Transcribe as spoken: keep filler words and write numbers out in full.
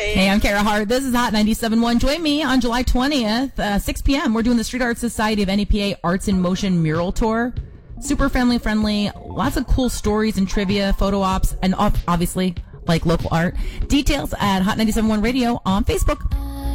Hey, I'm Kara Hart. This is Hot ninety-seven point one. Join me on July twentieth, uh, six p.m. We're doing the Street Art Society of N E P A Arts in Motion mural tour. Super family friendly. Lots of cool stories and trivia, photo ops, and obviously, like local art. Details at Hot ninety-seven point one Radio on Facebook.